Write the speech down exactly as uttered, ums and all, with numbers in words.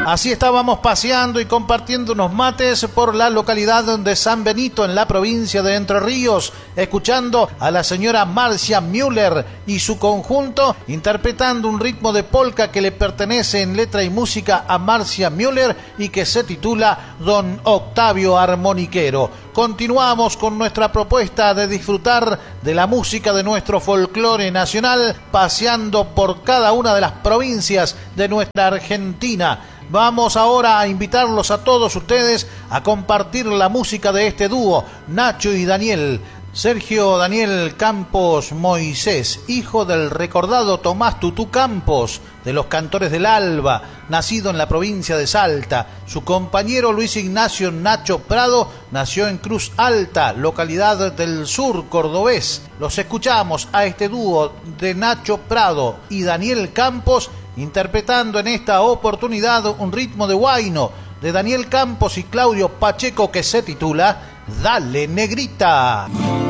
Así estábamos paseando y compartiendo unos mates por la localidad de San Benito, en la provincia de Entre Ríos, escuchando a la señora Marcia Müller y su conjunto interpretando un ritmo de polka que le pertenece en letra y música a Marcia Müller y que se titula Don Octavio Armoniquero. Continuamos con nuestra propuesta de disfrutar de la música de nuestro folclore nacional, paseando por cada una de las provincias de nuestra Argentina. Vamos ahora a invitarlos a todos ustedes a compartir la música de este dúo, Nacho y Daniel. Sergio Daniel Campos Moisés, hijo del recordado Tomás Tutú Campos, de los Cantores del Alba, nacido en la provincia de Salta. Su compañero Luis Ignacio Nacho Prado nació en Cruz Alta, localidad del sur cordobés. Los escuchamos a este dúo de Nacho Prado y Daniel Campos interpretando en esta oportunidad un ritmo de huayno de Daniel Campos y Claudio Pacheco que se titula Dale Negrita.